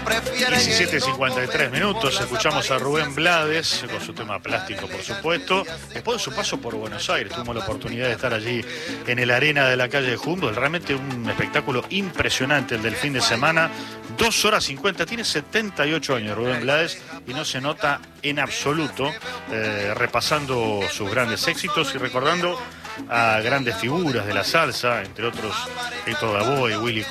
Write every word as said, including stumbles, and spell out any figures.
diecisiete cincuenta y tres minutos, escuchamos a Rubén Blades con su tema Plástico, por supuesto. Después de su paso por Buenos Aires, tuvimos la oportunidad de estar allí en el Arena de la calle de Humboldt. Realmente un espectáculo impresionante el del fin de semana. dos horas cincuenta, tiene setenta y ocho años Rubén Blades y no se nota en absoluto, eh, repasando sus grandes éxitos y recordando a grandes figuras de la salsa, entre otros Héctor Lavoe, Willy